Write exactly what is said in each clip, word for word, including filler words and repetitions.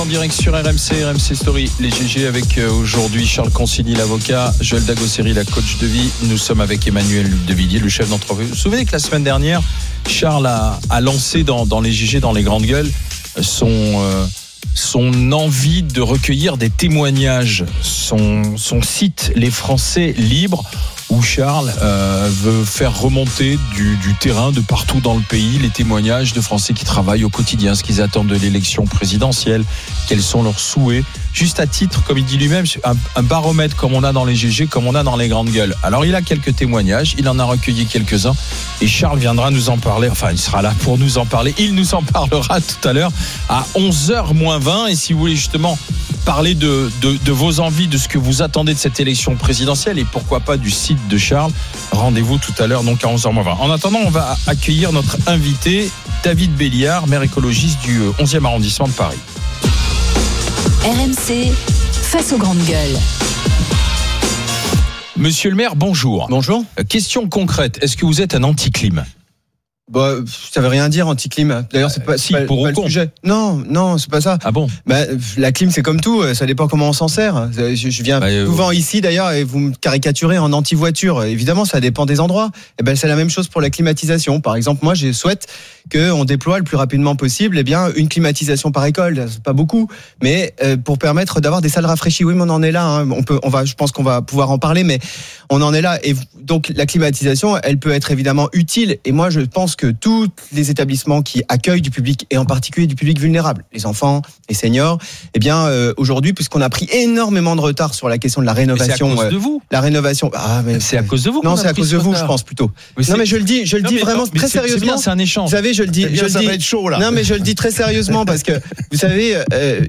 En direct sur R M C, R M C Story, les G G avec euh, aujourd'hui Charles Consigny, l'avocat, Joël Dagosseri, la coach de vie. Nous sommes avec Emmanuel Devilliers, le chef d'entreprise. Vous vous souvenez que la semaine dernière, Charles a, a lancé dans, dans les G G, dans les grandes gueules, son, euh, son envie de recueillir des témoignages, son, son site Les Français Libres, où Charles euh, veut faire remonter du, du terrain de partout dans le pays les témoignages de Français qui travaillent au quotidien, ce qu'ils attendent de l'élection présidentielle, quels sont leurs souhaits, juste à titre, comme il dit lui-même, un, un baromètre comme on a dans les G G, comme on a dans les grandes gueules. Alors il a quelques témoignages, il en a recueilli quelques-uns et Charles viendra nous en parler, enfin il sera là pour nous en parler, il nous en parlera tout à l'heure à onze heures moins vingt. Et si vous voulez justement parler de, de, de vos envies, de ce que vous attendez de cette élection présidentielle et pourquoi pas du site de Charles, rendez-vous tout à l'heure donc à onze heures moins vingt. En attendant, on va accueillir notre invité David Béliard, maire écologiste du onzième arrondissement de Paris. R M C, face aux grandes gueules. Monsieur le maire, bonjour. Bonjour. Question concrète, est-ce que vous êtes un anti-clim ? Bah, ça veut rien dire anti-clim. D'ailleurs, c'est pas, si, c'est pas, pour pas ou contre. le sujet. Non, non, c'est pas ça. Ah bon ? Bah, la clim, c'est comme tout. Ça dépend comment on s'en sert. Je, je viens bah, souvent euh... ici d'ailleurs et vous me caricaturez en anti-voiture. Évidemment, ça dépend des endroits. Et ben, c'est la même chose pour la climatisation. Par exemple, moi, je souhaite qu'on déploie le plus rapidement possible, eh bien, une climatisation par école. C'est pas beaucoup, mais euh, pour permettre d'avoir des salles rafraîchies. Oui, mais on en est là. Hein. On peut, on va, je pense qu'on va pouvoir en parler, mais on en est là. Et donc, la climatisation, elle peut être évidemment utile. Et moi, je pense que toutes les établissements qui accueillent du public et en particulier du public vulnérable, les enfants, les seniors, eh bien euh, aujourd'hui, puisqu'on a pris énormément de retard sur la question de la rénovation, mais c'est à cause de vous. La rénovation, ah mais c'est à cause de vous. Non, c'est à cause de vous, je pense plutôt. Mais non, mais je le dis, je le non, dis mais vraiment non, mais très c'est, sérieusement. C'est bien, c'est un échange. Vous savez, je le dis, bien, je le ça dis. va être chaud là. Non, mais je le dis très sérieusement parce que vous savez, euh,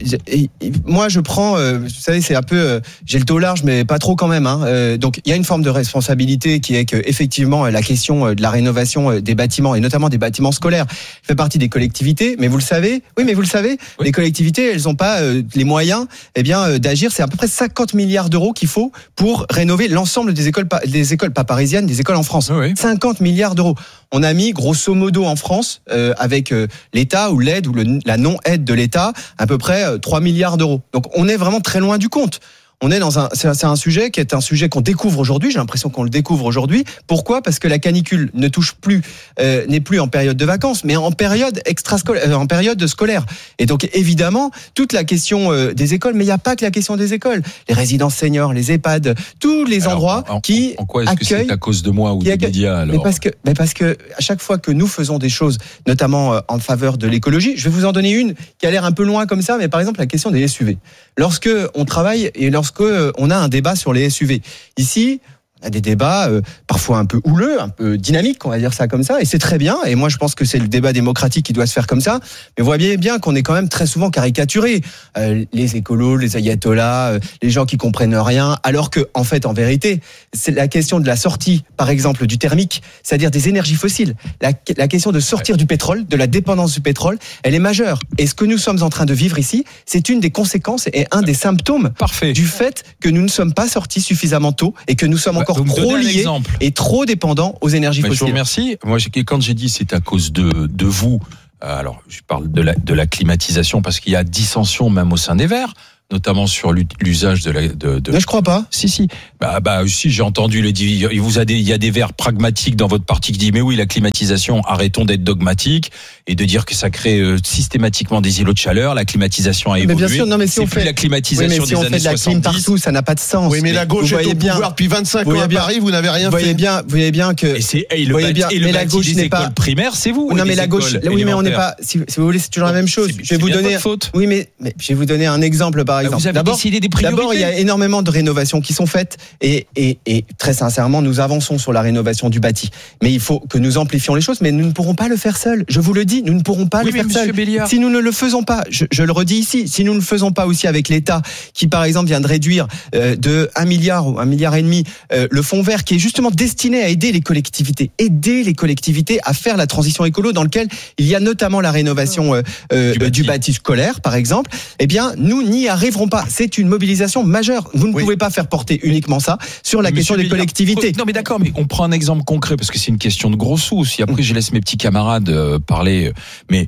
moi je prends, euh, vous savez, c'est un peu, euh, j'ai le dos large, mais pas trop quand même. Hein. Euh, donc il y a une forme de responsabilité qui est que effectivement la question de la rénovation des bâtiments et notamment des bâtiments scolaires fait partie des collectivités, mais vous le savez, oui, mais vous le savez, oui. Les collectivités, elles n'ont pas euh, les moyens, eh bien, euh, d'agir. C'est à peu près cinquante milliards d'euros qu'il faut pour rénover l'ensemble des écoles, des écoles pas parisiennes, des écoles en France. Oui. cinquante milliards d'euros. On a mis grosso modo en France, euh, avec euh, l'État ou l'aide ou le, la non-aide de l'État, à peu près euh, trois milliards d'euros. Donc on est vraiment très loin du compte. On est dans un, c'est, c'est un sujet qui est un sujet qu'on découvre aujourd'hui. J'ai l'impression qu'on le découvre aujourd'hui. Pourquoi ? Parce que la canicule ne touche plus, euh, n'est plus en période de vacances, mais en période extrascolaire, euh, en période scolaire. Et donc évidemment, toute la question euh, des écoles, mais il n'y a pas que la question des écoles. Les résidences seniors, les EHPAD, tous les alors, endroits en, en, qui en quoi est-ce accueillent. Que c'est à cause de moi ou des médias alors ? Mais parce que, mais parce que à chaque fois que nous faisons des choses, notamment euh, en faveur de l'écologie, je vais vous en donner une qui a l'air un peu loin comme ça, mais par exemple la question des S U V. Lorsque on travaille et lorsque on a un débat sur les S U V. Ici, on a des débats euh, parfois un peu houleux, un peu dynamiques, on va dire ça comme ça, et c'est très bien, et moi je pense que c'est le débat démocratique qui doit se faire comme ça, mais vous voyez bien qu'on est quand même très souvent caricaturé, euh, les écolos, les ayatollahs, euh, les gens qui comprennent rien, alors que en fait, en vérité, c'est la question de la sortie, par exemple, du thermique, c'est-à-dire des énergies fossiles, la, la question de sortir du pétrole, de la dépendance du pétrole, elle est majeure, et ce que nous sommes en train de vivre ici, c'est une des conséquences et un des symptômes Parfait. Du fait que nous ne sommes pas sortis suffisamment tôt, et que nous sommes encore Vous trop liés et trop dépendants aux énergies Mais fossiles. Je vous remercie. Moi, quand j'ai dit c'est à cause de, de vous, alors je parle de la, de la climatisation parce qu'il y a dissension même au sein des Verts, notamment sur l'usage de la. De, de... Mais je crois pas. Si si. Bah bah si j'ai entendu les divisions. Il vous a des, il y a des Verts pragmatiques dans votre parti qui disent mais oui la climatisation, arrêtons d'être dogmatiques et de dire que ça crée euh, systématiquement des îlots de chaleur. La climatisation a évolué. Mais bien sûr, non mais si c'est on plus fait la climatisation oui, mais si des on années fait de la clim partout, ça n'a pas de sens. Oui, mais, mais la gauche est au bien, pouvoir depuis vingt-cinq ans à bien, Paris, vous n'avez rien vous fait. Voyez bien, vous voyez bien que. Et c'est et le, bâti, bien, et le mais la gauche des n'est écoles pas primaires, c'est vous. Non mais la gauche. Oui, mais on n'est pas. Si, si vous voulez, c'est toujours la même chose. C'est, je vais vous donner. Faute. Oui, mais, mais je vais vous donner un exemple par exemple. Vous avez d'abord, décidé des priorités. D'abord, il y a énormément de rénovations qui sont faites et, et, et très sincèrement, nous avançons sur la rénovation du bâti. Mais il faut que nous amplifions les choses, mais nous ne pourrons pas le faire seuls. Je vous le dis, nous ne pourrons pas oui, le faire seuls. Béliard. Si nous ne le faisons pas, je, je le redis ici, si nous ne le faisons pas aussi avec l'État, qui par exemple vient de réduire euh, de un milliard ou un milliard et demi euh, le fonds vert, qui est justement destiné à aider les collectivités, aider les collectivités à faire la transition écolo, dans lequel il y a notamment la rénovation euh, euh, du, bâti. du bâti scolaire, par exemple. Eh bien, nous n'y arriverons pas. C'est une mobilisation majeure. Vous ne oui. pouvez pas faire porter uniquement ça sur la mais question des Béliard, collectivités. Non mais d'accord, mais on prend un exemple concret parce que c'est une question de gros sous. Si après je laisse mes petits camarades euh, parler, mais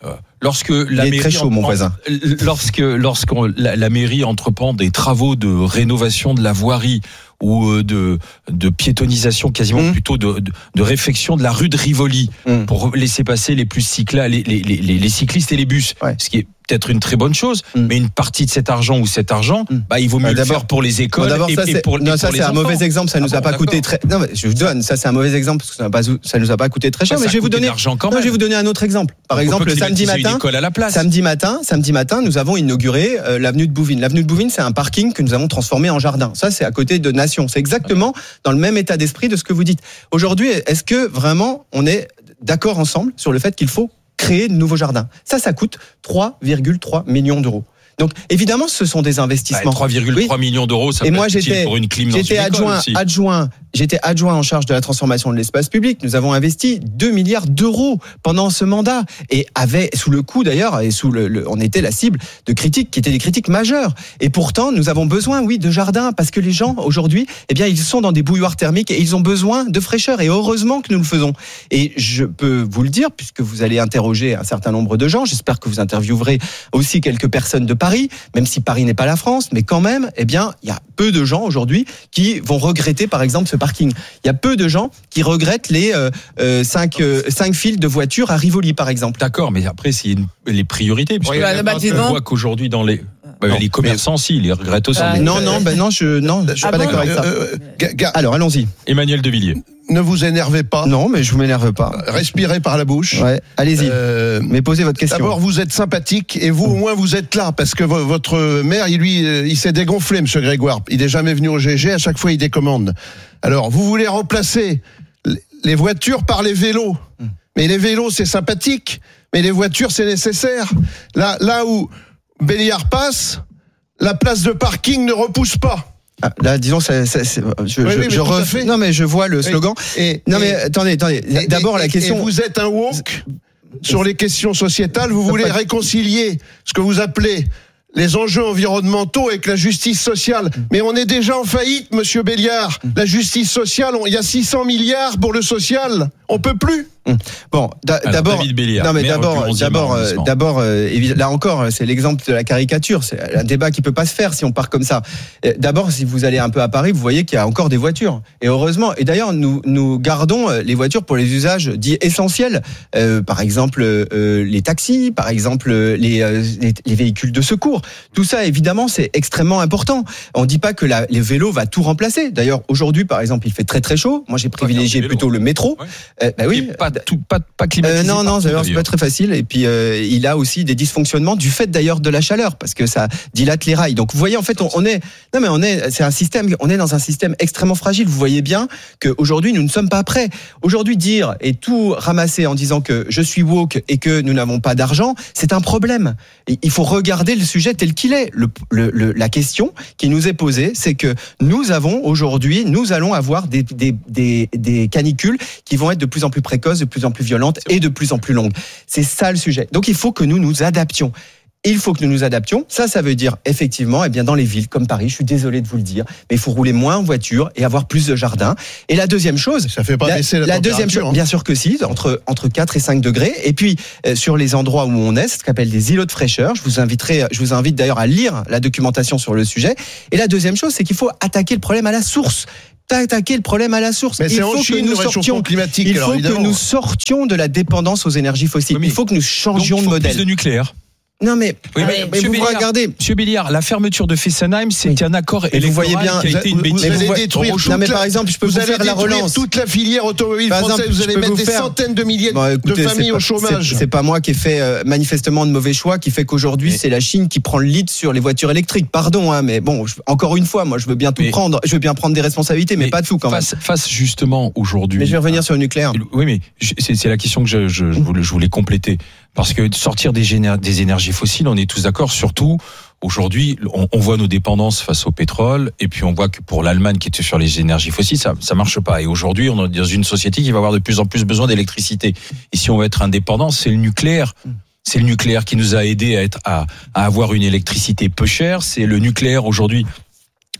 Lorsque la Il est mairie très chaud, mon voisin. Lorsque, lorsque la, la mairie entreprend des travaux de rénovation de la voirie ou de, de piétonisation, quasiment mmh. plutôt de, de, de réfection de la rue de Rivoli mmh. pour laisser passer les plus cycla, les, les, les, les cyclistes et les bus, ouais. ce qui est peut-être une très bonne chose, mmh. mais une partie de cet argent ou cet argent, mmh. bah, il vaut mieux bah, le faire pour les écoles bon, et, ça, et pour, non, et ça, pour les c'est enfants. Un mauvais exemple, ça nous ah a bon, pas d'accord. coûté très. Non, mais je vous donne, ça c'est un mauvais exemple parce que ça, n'a pas, ça nous a pas coûté très cher. Bah, mais je vais vous donner. Quand non, je vais vous donner un autre exemple. Par Donc, exemple, le samedi matin. À la place. Samedi matin, samedi matin, nous avons inauguré euh, l'avenue de Bouvines. L'avenue de Bouvines, c'est un parking que nous avons transformé en jardin. Ça, c'est à côté de Nation. C'est exactement dans le même état d'esprit de ce que vous dites. Aujourd'hui, est-ce que vraiment on est d'accord ensemble sur le fait qu'il faut créer de nouveaux jardins? Ça, ça coûte trois virgule trois millions d'euros. Donc évidemment, ce sont des investissements. Bah, trois virgule trois oui. millions d'euros, ça et peut moi, être j'étais, utile pour une clim dans j'étais une adjoint, école aussi. adjoint, j'étais adjoint en charge de la transformation de l'espace public. Nous avons investi deux milliards d'euros pendant ce mandat et avait sous le coup d'ailleurs et sous le, le, on était la cible de critiques qui étaient des critiques majeures. Et pourtant, nous avons besoin, oui, de jardins parce que les gens aujourd'hui, eh bien, ils sont dans des bouilloires thermiques et ils ont besoin de fraîcheur. Et heureusement que nous le faisons. Et je peux vous le dire puisque vous allez interroger un certain nombre de gens. J'espère que vous interviewerez aussi quelques personnes de Paris, même si Paris n'est pas la France, mais quand même, eh bien, il y a peu de gens aujourd'hui qui vont regretter, par exemple, ce parking. Il y a peu de gens qui regrettent les euh, euh, cinq, euh, cinq files de voitures à Rivoli, par exemple. D'accord, mais après, c'est une, les priorités. Puisque oui, bah, bah, on voit qu'aujourd'hui, dans les... Bah, non, les commerçants, mais... si, ils les regrettent aussi. Euh, non, non, ben non, je, non, je suis ah pas bon d'accord avec ça. Euh, euh, Alors, allons-y. Emmanuel Devilliers. Ne vous énervez pas. Non, mais je vous m'énerve pas. Respirez par la bouche. Ouais, allez-y. Euh, mais posez votre question. D'abord, vous êtes sympathique et vous, au moins, vous êtes là parce que votre maire, il lui, il s'est dégonflé, Monsieur Grégoire. Il n'est jamais venu au G G. À chaque fois, il décommande. Alors, vous voulez remplacer les voitures par les vélos. Mais les vélos, c'est sympathique. Mais les voitures, c'est nécessaire. Là, là où Béliard passe, la place de parking ne repousse pas. Ah, là, disons, ça, ça, c'est, je, oui, je, oui, je ref... non mais je vois le slogan. Et, non mais et, attendez, attendez. Et, D'abord et, la question. Et vous êtes un woke sur les questions sociétales. Vous voulez réconcilier ce que vous appelez les enjeux environnementaux avec la justice sociale. Mais on est déjà en faillite, Monsieur Béliard. La justice sociale, il y a six cents milliards pour le social. On peut plus. Bon, d'a- Alors, d'abord, Béliard, non mais d'abord, d'abord, euh, d'abord, euh, là encore, c'est l'exemple de la caricature. C'est un débat qui peut pas se faire si on part comme ça. D'abord, si vous allez un peu à Paris, vous voyez qu'il y a encore des voitures. Et heureusement. Et d'ailleurs, nous nous gardons les voitures pour les usages dits essentiels. Euh, par exemple, euh, les taxis, par exemple, les, euh, les les véhicules de secours. Tout ça, évidemment, c'est extrêmement important. On dit pas que la, les vélos va tout remplacer. D'ailleurs, aujourd'hui, par exemple, il fait très très chaud. Moi, j'ai privilégié plutôt le métro. Ouais. Euh, bah oui. Pas tout, pas, pas climatisé. Euh, non, non, partout, c'est pas très facile. Et puis, euh, il a aussi des dysfonctionnements du fait d'ailleurs de la chaleur, parce que ça dilate les rails. Donc, vous voyez, en fait, on, on est, non, mais on est, c'est un système, on est dans un système extrêmement fragile. Vous voyez bien qu'aujourd'hui, nous ne sommes pas prêts. Aujourd'hui, dire et tout ramasser en disant que je suis woke et que nous n'avons pas d'argent, c'est un problème. Et il faut regarder le sujet tel qu'il est. Le, le, le, la question qui nous est posée, c'est que nous avons aujourd'hui, nous allons avoir des, des, des, des canicules qui vont être de plus en plus précoces, de plus en plus violentes et de plus en plus longues. C'est ça le sujet. Donc il faut que nous nous adaptions. Il faut que nous nous adaptions. Ça, ça veut dire effectivement, eh bien dans les villes comme Paris, je suis désolé de vous le dire, mais il faut rouler moins en voiture et avoir plus de jardins. Et la deuxième chose, ça fait pas la, baisser la, la deuxième chose, hein. bien sûr que si, entre entre quatre et cinq degrés. Et puis euh, sur les endroits où on est, c'est ce qu'on appelle des îlots de fraîcheur. Je vous inviterai, je vous invite d'ailleurs à lire la documentation sur le sujet. Et la deuxième chose, c'est qu'il faut attaquer le problème à la source. Attaquer le problème à la source. Mais il c'est faut en Chine, que nous le réchauffement sortions, climatique. il faut alors, que évidemment. nous sortions de la dépendance aux énergies fossiles. Oui, il faut que nous changions donc, il faut de modèle. Plus de nucléaire. Non mais, oui, mais, mais mais vous Béliard, regardez, Monsieur Béliard, la fermeture de Fessenheim, c'est oui. un accord et vous voyez électoral bien, qui a été une vous, bêtise. vous allez vous détruire non mais par exemple, je peux vous, vous faire allez la relance. Toute la filière automobile par française, exemple, vous allez mettre vous des faire... centaines de milliers bon, écoutez, de familles pas, au chômage. C'est, c'est pas moi qui ai fait euh, manifestement de mauvais choix, qui fait qu'aujourd'hui mais... c'est la Chine qui prend le lead sur les voitures électriques. Pardon, hein, mais bon, je, encore une fois, moi je veux bien tout mais... prendre, je veux bien prendre des responsabilités, mais, mais pas de tout quand face, même. Face justement aujourd'hui. Mais je vais revenir sur le nucléaire. Oui, mais c'est, c'est la question que je, je, je, voulais, je voulais compléter. Parce que sortir des, géné- des énergies fossiles, on est tous d'accord, surtout aujourd'hui, on, on voit nos dépendances face au pétrole, et puis on voit que pour l'Allemagne qui était sur les énergies fossiles, ça, ça marche pas. Et aujourd'hui, on est dans une société qui va avoir de plus en plus besoin d'électricité. Et si on veut être indépendant, c'est le nucléaire. C'est le nucléaire qui nous a aidé à être, à, à avoir une électricité peu chère. C'est le nucléaire aujourd'hui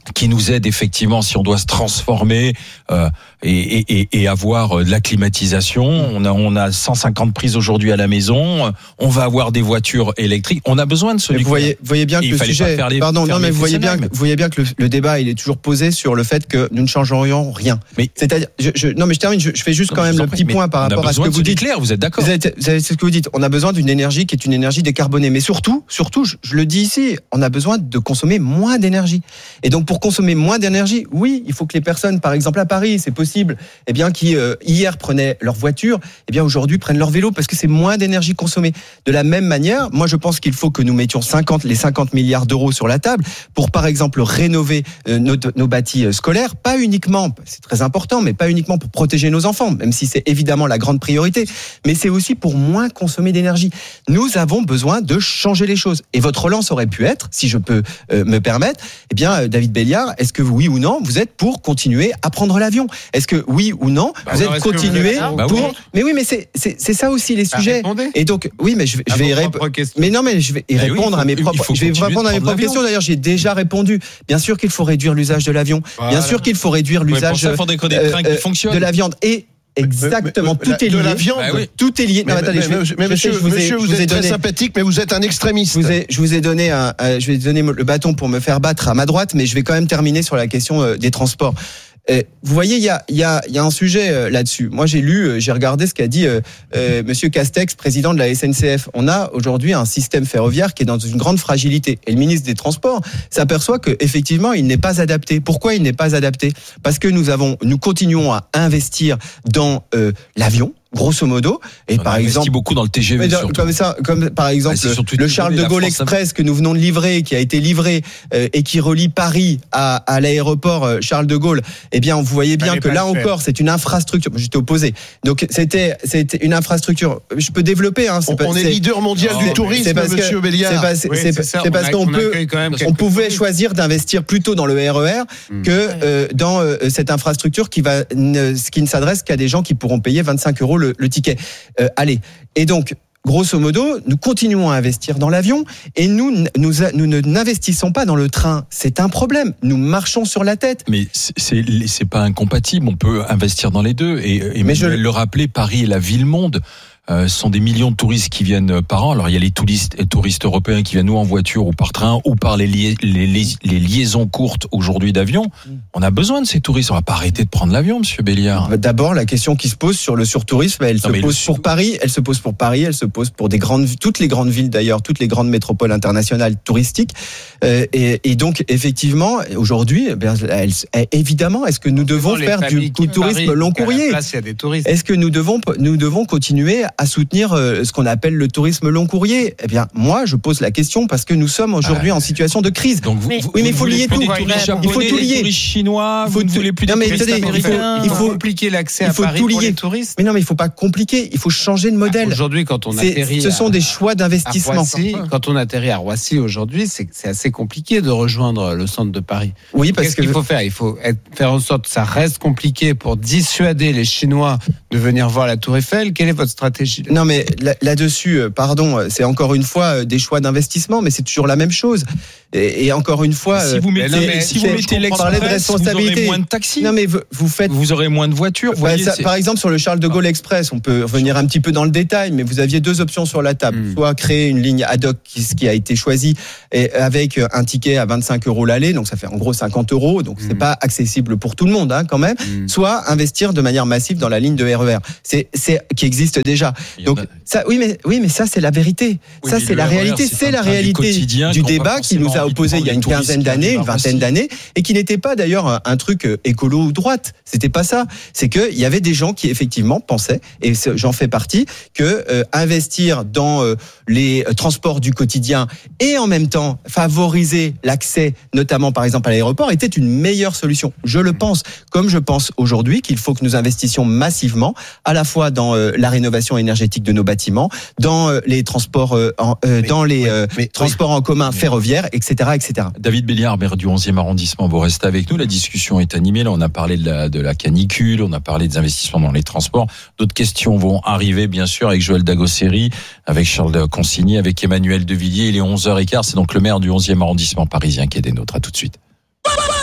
qui nous aide effectivement si on doit se transformer euh, et, et, et avoir de la climatisation. On a, on a cent cinquante prises aujourd'hui à la maison. On va avoir des voitures électriques. On a besoin de ce. Vous voyez, voyez bien que le sujet. Les, pardon, non, mais vous voyez bien, que, vous voyez bien que le, le débat il est toujours posé sur le fait que nous ne changerions rien. Mais c'est-à-dire, je, je, non, mais je termine. Je, je fais juste non, quand même le petit point par rapport à ce que vous dites. Clair, vous êtes d'accord? Vous êtes, vous êtes, c'est ce que vous dites. On a besoin d'une énergie qui est une énergie décarbonée. Mais surtout, surtout, je, je le dis ici, on a besoin de consommer moins d'énergie. Et donc, pour consommer moins d'énergie, oui, il faut que les personnes, par exemple à Paris, c'est possible, eh bien, qui euh, hier prenaient leur voiture, eh bien aujourd'hui prennent leur vélo parce que c'est moins d'énergie consommée. De la même manière, moi je pense qu'il faut que nous mettions cinquante, les cinquante milliards d'euros sur la table pour, par exemple, rénover euh, nos, nos bâtis euh, scolaires, pas uniquement, c'est très important, mais pas uniquement pour protéger nos enfants, même si c'est évidemment la grande priorité, mais c'est aussi pour moins consommer d'énergie. Nous avons besoin de changer les choses. Et votre relance aurait pu être, si je peux euh, me permettre, eh bien, euh, David Béliard, est-ce que oui ou non, vous êtes pour continuer à prendre l'avion? Est-ce que oui ou non, bah vous êtes continué bah pour... oui. Mais oui, mais c'est, c'est, c'est ça aussi les sujets. Bah, et donc, oui, mais je, je vais y répondre. Mais non, mais je vais y bah répondre oui, faut, à mes propres, je vais répondre à mes propres questions. D'ailleurs, j'ai déjà répondu. Bien sûr qu'il faut réduire l'usage de l'avion. Voilà. Bien sûr qu'il faut réduire l'usage ouais, pour ça, faut des euh, trains qui fonctionnent. de la viande. Et exactement, mais, mais, tout est lié. De la viande, bah oui. Tout est lié. Mais, non, attendez, mais, je, mais, je monsieur, sais, je vous ai, monsieur, vous je vous ai êtes donné, très sympathique, mais vous êtes un extrémiste. Je vous ai, je vous ai donné un, euh, je vais donner le bâton pour me faire battre à ma droite, mais je vais quand même terminer sur la question euh, des transports. Euh, vous voyez, il y a, il y a, il y a un sujet euh, là-dessus. Moi, j'ai lu, euh, j'ai regardé ce qu'a dit euh, euh, Monsieur Castex, président de la S N C F. On a aujourd'hui un système ferroviaire qui est dans une grande fragilité. Et le ministre des Transports s'aperçoit que effectivement, il n'est pas adapté. Pourquoi il n'est pas adapté? Parce que nous avons, nous continuons à investir dans euh, l'avion. Grosso modo, et on par a exemple beaucoup dans le T G V, mais comme ça, comme par exemple ah, le Charles de Gaulle Express que nous venons de livrer, qui a été livré euh, et qui relie Paris à, à l'aéroport euh, Charles de Gaulle. Eh bien, vous voyez bien que là encore, c'est une infrastructure. J'étais opposé. Donc c'était c'était une infrastructure. Je peux développer. Hein, c'est on, pas, on est leader mondial non, du tourisme, Monsieur Béliard. C'est, pas, c'est, oui, c'est, c'est, c'est parce qu'on peut, on pouvait choisir d'investir plutôt dans le R E R mmh. que euh, dans euh, cette infrastructure qui va, ne, qui ne s'adresse qu'à des gens qui pourront payer vingt-cinq euros le, le ticket. Euh, allez, et donc, grosso modo, nous continuons à investir dans l'avion et nous, nous, nous ne n'investissons pas dans le train. C'est un problème. Nous marchons sur la tête. Mais c'est, c'est, c'est pas incompatible. On peut investir dans les deux. Et, et mais je le rappeler, Paris est la ville-monde. Euh, ce sont des millions de touristes qui viennent par an. Alors il y a les touristes, les touristes européens qui viennent ou en voiture ou par train ou par les, lia- les, les, les liaisons courtes aujourd'hui d'avion. On a besoin de ces touristes. On va pas arrêter de prendre l'avion, Monsieur Béliard. D'abord, la question qui se pose sur le surtourisme, elle non, se pose le... pour Paris, elle se pose pour Paris, elle se pose pour des grandes, toutes les grandes villes d'ailleurs, toutes les grandes métropoles internationales touristiques. Euh, et, et donc effectivement, aujourd'hui, eh bien, elle, elle, évidemment, est-ce que nous devons faire du, du tourisme long courrier? Place, il y a des touristes. Est-ce que nous devons, nous devons continuer à soutenir ce qu'on appelle le tourisme long courrier? Eh bien, moi, je pose la question parce que nous sommes aujourd'hui ah, en situation de crise. Donc vous, mais, vous, oui, mais il faut lier tout. Il faut tout lier. Les touristes chinois, vous ne voulez plus des touristes américains. Il faut compliquer l'accès à Paris pour les touristes. Mais non, mais il ne faut pas compliquer. Il faut changer de modèle. Aujourd'hui, quand on atterrit, ce sont des choix d'investissement. Roissy, quand on atterrit à Roissy aujourd'hui, c'est, c'est assez compliqué de rejoindre le centre de Paris. Oui, parce Qu'est-ce que qu'il faut faire? Il faut être, faire en sorte que ça reste compliqué pour dissuader les Chinois de venir voir la Tour Eiffel. Quelle est votre stratégie? Non, mais là, là-dessus, pardon, c'est encore une fois des choix d'investissement, mais c'est toujours la même chose. Et, et encore une fois, si vous mettez, non, mais si vous mettez l'express, de responsabilité, vous aurez moins de taxis. Non, mais vous, vous faites, vous aurez moins de voitures. Vous bah, voyez, ça, par exemple, sur le Charles de Gaulle Express, on peut revenir un petit peu dans le détail, mais vous aviez deux options sur la table. Mmh. Soit créer une ligne ad hoc, qui, qui a été choisie, et avec un ticket à vingt-cinq euros l'aller, donc ça fait en gros cinquante euros, donc mmh. c'est pas accessible pour tout le monde, hein, quand même. Mmh. Soit investir de manière massive dans la ligne de R E R, c'est, c'est qui existe déjà. Donc a... ça, oui, mais oui, mais ça c'est la vérité. Oui, ça c'est la réalité, c'est, c'est la réalité du, du débat qui nous a opposé il y a une quinzaine d'années, une vingtaine d'années, et qui n'était pas d'ailleurs un, un truc écolo ou droite. C'était pas ça. C'est que il y avait des gens qui effectivement pensaient, et j'en fais partie, que euh, investir dans euh, les transports du quotidien et en même temps favoriser l'accès, notamment par exemple à l'aéroport, était une meilleure solution. Je le pense, comme je pense aujourd'hui qu'il faut que nous investissions massivement, à la fois dans euh, la rénovation énergétique de nos bâtiments, dans euh, les transports, euh, en, euh, mais, dans les euh, mais, transports oui. en commun ferroviaires, et cetera, et cetera. David Béliard, maire du onzième arrondissement, vous restez avec nous. La discussion est animée. Là, on a parlé de la, de la canicule, on a parlé des investissements dans les transports. D'autres questions vont arriver, bien sûr, avec Joël Dagosseri, avec Charles Consigny, avec Emmanuel Devilliers. Il est onze heures quinze. C'est donc le maire du onzième arrondissement parisien qui est des nôtres. À tout de suite.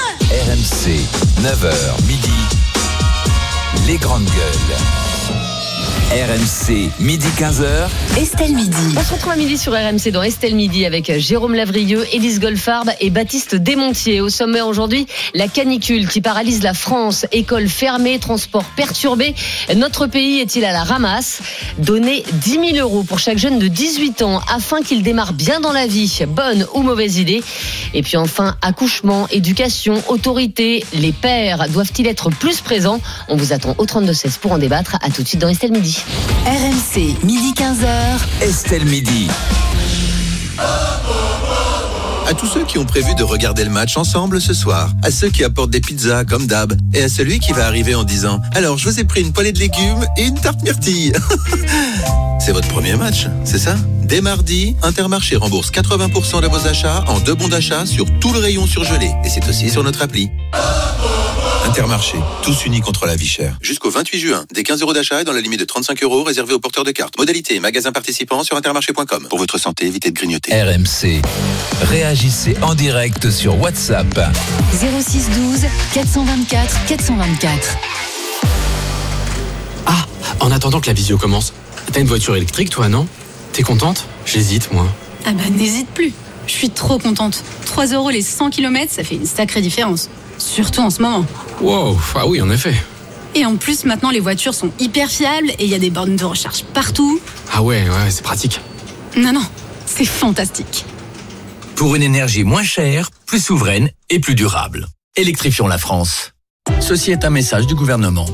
R M C, neuf heures midi, les grandes gueules. R M C, midi quinze heures. Estelle Midi. On se retrouve à midi sur R M C dans Estelle Midi avec Jérôme Lavrieux, Élise Goldfarb et Baptiste Desmontiers. Au sommaire aujourd'hui, la canicule qui paralyse la France. Écoles fermées, transports perturbés. Notre pays est-il à la ramasse? Donner dix mille euros pour chaque jeune de dix-huit ans afin qu'il démarre bien dans la vie. Bonne ou mauvaise idée? Et puis enfin, accouchement, éducation, autorité. Les pères doivent-ils être plus présents? On vous attend au trente-deux seize pour en débattre. À tout de suite dans Estelle Midi. R M C, midi quinze heures. Estelle Midi. À tous ceux qui ont prévu de regarder le match ensemble ce soir, à ceux qui apportent des pizzas comme d'hab, et à celui qui va arriver en disant « Alors, je vous ai pris une poêlée de légumes et une tarte myrtille ». C'est votre premier match, c'est ça? Dès mardi, Intermarché rembourse quatre-vingts pour cent de vos achats en deux bons d'achat sur tout le rayon surgelé. Et c'est aussi sur notre appli. Intermarché, tous unis contre la vie chère. Jusqu'au vingt-huit juin, des quinze euros d'achat et dans la limite de trente-cinq euros réservés aux porteurs de cartes. Modalité, magasin participant sur intermarché point com. Pour votre santé, évitez de grignoter. R M C, réagissez en direct sur WhatsApp. zéro six douze quatre cent vingt-quatre quatre cent vingt-quatre. Ah, en attendant que la visio commence, t'as une voiture électrique toi, non? T'es contente? J'hésite, moi. Ah bah n'hésite plus. Je suis trop contente. trois euros les cent kilomètres, ça fait une sacrée différence. Surtout en ce moment. Wow, ah oui, en effet. Et en plus, maintenant, les voitures sont hyper fiables et il y a des bornes de recharge partout. Ah ouais, ouais, c'est pratique. Non, non, c'est fantastique. Pour une énergie moins chère, plus souveraine et plus durable. Électrifions la France. Ceci est un message du gouvernement.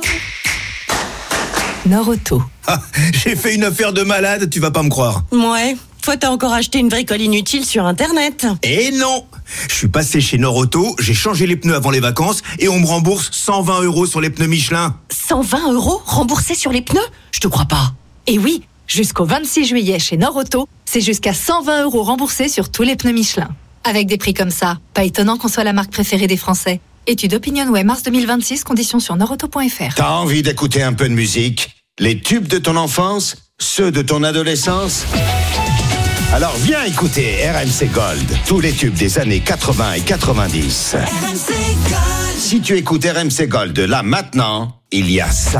Norauto. Ah, j'ai fait une affaire de malade, tu vas pas me croire. Ouais, toi t'as encore acheté une bricole inutile sur Internet. Eh non! Je suis passé chez Norauto, j'ai changé les pneus avant les vacances et on me rembourse cent vingt euros sur les pneus Michelin. cent vingt euros remboursés sur les pneus? Je te crois pas. Et oui, jusqu'au vingt-six juillet chez Norauto, c'est jusqu'à cent vingt euros remboursés sur tous les pneus Michelin. Avec des prix comme ça, pas étonnant qu'on soit la marque préférée des Français. Étude OpinionWay mars deux mille vingt-six, conditions sur norauto point f r. T'as envie d'écouter un peu de musique? Les tubes de ton enfance? Ceux de ton adolescence? Alors viens écouter R M C Gold, tous les tubes des années quatre-vingts et quatre-vingt-dix. R M C Gold. Si tu écoutes R M C Gold là maintenant, il y a ça.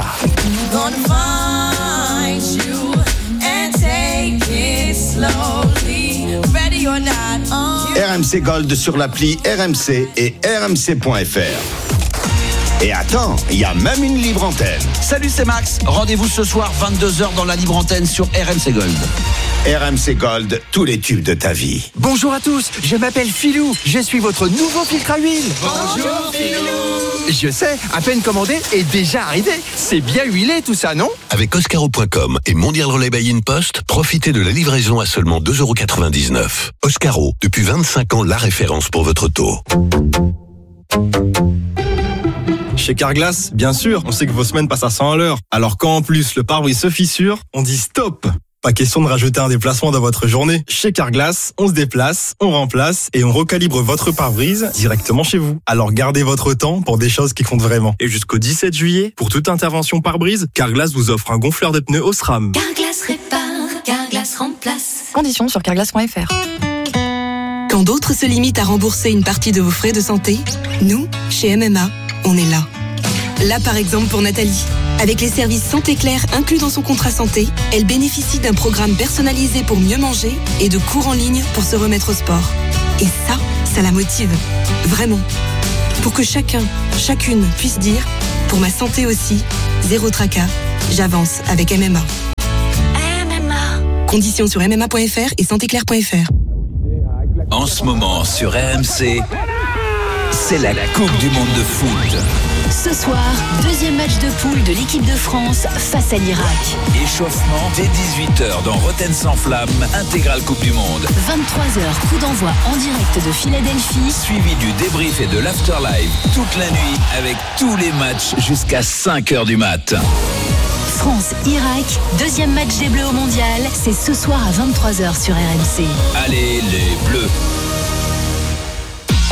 R M C Gold sur l'appli R M C et R M C point f r. Et attends, il y a même une libre antenne. Salut, c'est Max. Rendez-vous ce soir vingt-deux heures dans la libre antenne sur R M C Gold. R M C Gold, tous les tubes de ta vie. Bonjour à tous, je m'appelle Philou, je suis votre nouveau filtre à huile. Bonjour Philou. Je sais, à peine commandé et déjà arrivé. C'est bien huilé tout ça, non? Avec Oscaro point com et Mondial Relay by InPost, profitez de la livraison à seulement deux euros quatre-vingt-dix-neuf. Oscaro, depuis vingt-cinq ans, la référence pour votre auto. Chez Carglass, bien sûr, on sait que vos semaines passent à cent à l'heure. Alors quand en plus le pare-brise se fissure, on dit stop. Pas question de rajouter un déplacement dans votre journée. Chez Carglass, on se déplace, on remplace et on recalibre votre pare-brise directement chez vous. Alors gardez votre temps pour des choses qui comptent vraiment. Et jusqu'au dix-sept juillet, pour toute intervention pare-brise, Carglass vous offre un gonfleur de pneus Osram. Carglass répare, Carglass remplace. Conditions sur carglass point f r. Quand d'autres se limitent à rembourser une partie de vos frais de santé, nous, chez M M A, on est là. Là, par exemple, pour Nathalie. Avec les services Santé Claire inclus dans son contrat santé, elle bénéficie d'un programme personnalisé pour mieux manger et de cours en ligne pour se remettre au sport. Et ça, ça la motive. Vraiment. Pour que chacun, chacune puisse dire, pour ma santé aussi, zéro tracas, j'avance avec M M A. M M A. Conditions sur m m a point f r et santé claire point f r. En ce moment sur R M C, c'est la Coupe du Monde de foot. Ce soir, deuxième match de poule de l'équipe de France face à l'Irak. Échauffement dès dix-huit heures dans Rotten sans flamme, intégrale Coupe du Monde. vingt-trois heures, coup d'envoi en direct de Philadelphie. Suivi du débrief et de l'afterlive toute la nuit avec tous les matchs jusqu'à cinq heures du mat. France-Irak, deuxième match des Bleus au Mondial, c'est ce soir à vingt-trois heures sur R M C. Allez les Bleus!